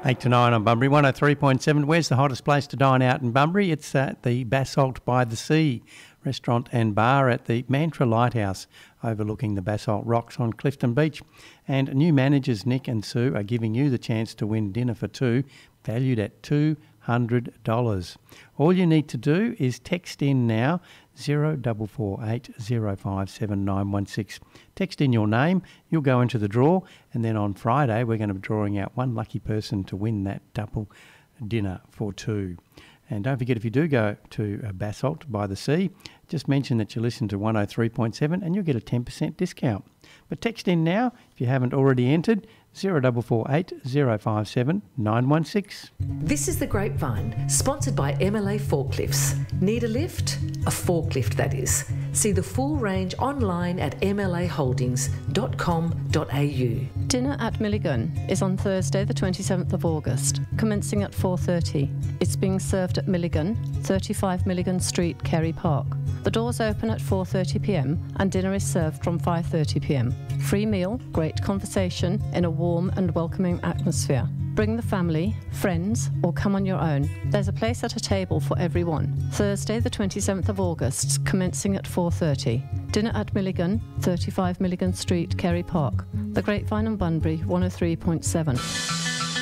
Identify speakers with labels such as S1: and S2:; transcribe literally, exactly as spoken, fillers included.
S1: eight to nine on Bunbury, one oh three point seven. Where's the hottest place to dine out in Bunbury? It's at the Basalt by the Sea restaurant and bar at the Mantra Lighthouse, overlooking the basalt rocks on Clifton Beach. And new managers Nick and Sue are giving you the chance to win dinner for two, valued at two hundred dollars. All you need to do is text in now, zero four four eight zero five seven nine one six. Text in your name, you'll go into the draw, and then on Friday we're going to be drawing out one lucky person to win that double dinner for two. And don't forget, if you do go to uh, Basalt by the Sea, just mention that you listen to one oh three point seven and you'll get a ten percent discount. But text in now, if you haven't already entered, zero four four eight zero five seven nine one six.
S2: This is The Grapevine, sponsored by M L A Forklifts. Need a lift? A forklift, that is. See the full range online at m l a holdings dot com dot a u.
S3: Dinner at Milligan is on Thursday the twenty-seventh of August, commencing at four thirty. It's being served at Milligan, thirty-five Milligan Street, Kerry Park. The doors open at four thirty p m and dinner is served from five thirty p m. Free meal, great conversation in a warm and welcoming atmosphere. Bring the family, friends, or come on your own. There's a place at a table for everyone. Thursday the twenty-seventh of August, commencing at four thirty. Dinner at Milligan, thirty-five Milligan Street, Kerry Park. The Grapevine and Bunbury, one oh three point seven.